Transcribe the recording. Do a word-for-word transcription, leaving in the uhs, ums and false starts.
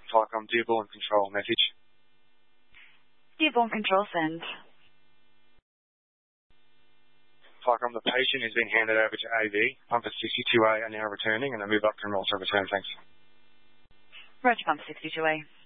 Tycom, Dearborn Control, message. Dearborn Control, send. Tycom, the patient is being handed over to A V. Pumper sixty-two A are now returning, and the move up can also return. Thanks. Roger, Pumper sixty-two A.